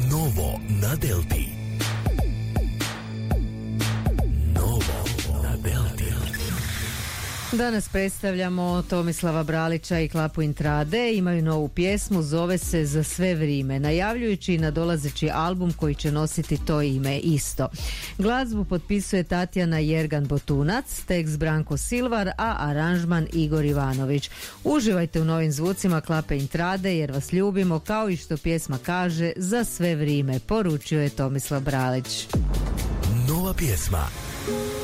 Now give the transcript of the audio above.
Novo na Delti. Novo na Delti. Danas predstavljamo Tomislava Bralića i Klapu Intrade. Imaju novu pjesmu, zove se Za sve vrime, najavljujući nadolazeći album koji će nositi to ime isto. Glazbu potpisuje Tatjana Jergan-Botunac, tekst Branko Silvar, a aranžman Igor Ivanović. Uživajte u novim zvucima Klape Intrade jer vas ljubimo, kao i što pjesma kaže, za sve vrime, poručio je Tomislav Bralić. Nova pjesma